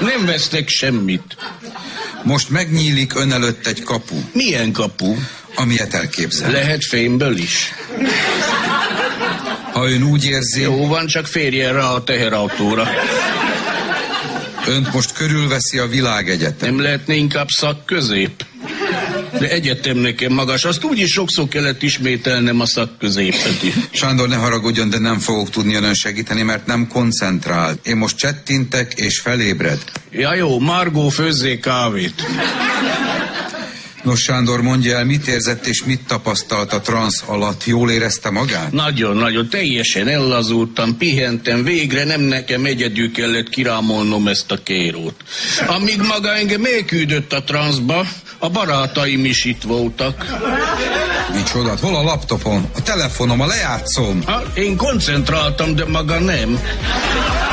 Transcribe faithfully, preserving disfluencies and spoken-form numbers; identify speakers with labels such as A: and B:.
A: Nem vesztek semmit.
B: Most megnyílik ön előtt egy kapu.
A: Milyen kapu?
B: Amilyet elképzel.
A: Lehet fémből is.
B: Ha ön úgy érzi...
A: Jó van, csak férjen rá a teherautóra.
B: Önt most körülveszi a világegyetem.
A: Nem lehetne inkább szakközép? De egyetem nekem magas, azt úgyis sokszor kellett ismételnem a szakközépet is.
B: Sándor, ne haragudjon, de nem fogok tudni önön segíteni, mert nem koncentrál. Én most csettintek és felébred.
A: Ja jó, Margó, főzzé kávét.
B: Nos, Sándor, mondja el, mit érzett és mit tapasztalt a transz alatt? Jól érezte magát?
A: Nagyon, nagyon, teljesen ellazultam, pihentem, végre nem nekem egyedül kellett kirámolnom ezt a kérót. Amíg maga engem elküldött a transzba, a barátaim is itt voltak.
B: Micsoda? Hol a laptopom? A telefonom, a lejátszóm?
A: Ha, én koncentráltam, de maga nem.